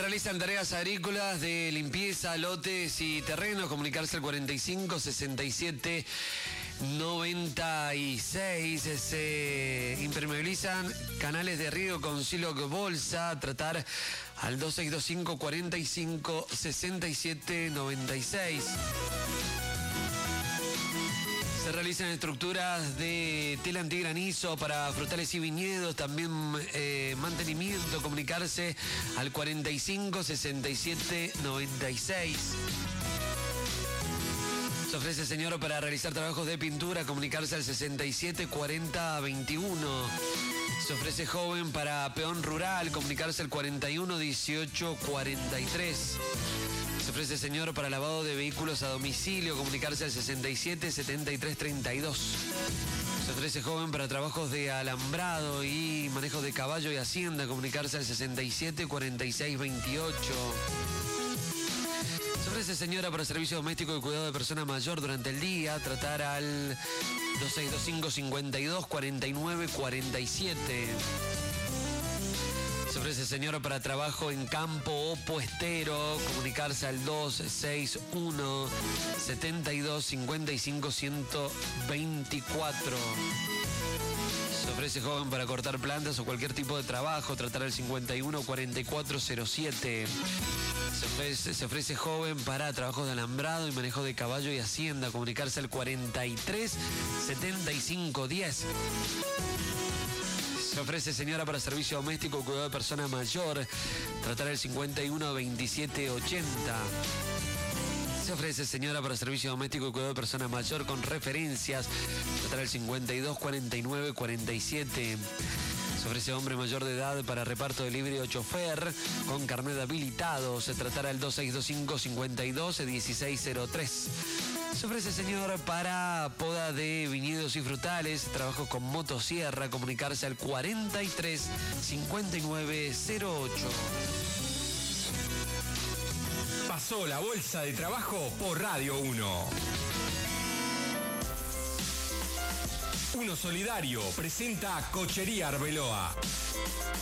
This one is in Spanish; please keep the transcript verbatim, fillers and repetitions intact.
realizan tareas agrícolas de limpieza, lotes y terrenos. Comunicarse al cuarenta y cinco sesenta y siete noventa y seis. Se impermeabilizan canales de riego con Siloc Bolsa. Tratar al dos seis dos cinco cuarenta y cinco sesenta y siete noventa y seis. Se realizan estructuras de tela antigranizo para frutales y viñedos, también eh, mantenimiento. Comunicarse al cuarenta y cinco sesenta y siete noventa y seis. Se ofrece señor para realizar trabajos de pintura. Comunicarse al sesenta y siete cuarenta veintiuno. Se ofrece joven para peón rural. Comunicarse al cuarenta y uno dieciocho cuarenta y tres. Se ofrece señor para lavado de vehículos a domicilio. Comunicarse al sesenta y siete setenta y tres treinta y dos. Se ofrece joven para trabajos de alambrado y manejo de caballo y hacienda. Comunicarse al sesenta y siete cuarenta y seis veintiocho. Se ofrece señora para servicio doméstico y cuidado de persona mayor durante el día. Tratar al dos seis dos cinco cincuenta y dos cuarenta y nueve cuarenta y siete. Se ofrece señora para trabajo en campo o puestero. Comunicarse al dos seis uno setenta y dos cincuenta y cinco ciento veinticuatro. Se ofrece joven para cortar plantas o cualquier tipo de trabajo. Tratar al cincuenta y uno cuarenta y cuatro cero siete. Se ofrece, se ofrece joven para trabajos de alambrado y manejo de caballo y hacienda. Comunicarse al cuarenta y tres setenta y cinco diez. Se ofrece señora para servicio doméstico y cuidado de persona mayor. Tratar el cincuenta y uno veintisiete ochenta. Se ofrece señora para servicio doméstico y cuidado de persona mayor con referencias. Tratar el cincuenta y dos cuarenta y nueve cuarenta y siete. Se ofrece hombre mayor de edad para reparto de libre o chofer con carnet habilitado. Se tratará el dos seis dos cinco cincuenta y dos dieciséis cero tres. Se ofrece señor para poda de viñedos y frutales, trabajo con motosierra. Comunicarse al cuarenta y tres cincuenta y nueve cero ocho. Pasó la bolsa de trabajo por Radio uno. Uno Solidario presenta Cochería Arbeloa.